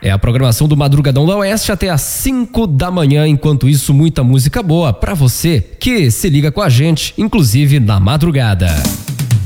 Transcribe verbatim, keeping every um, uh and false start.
É a programação do Madrugadão da Oeste até às cinco da manhã. Enquanto isso, muita música boa pra você que se liga com a gente, inclusive na madrugada.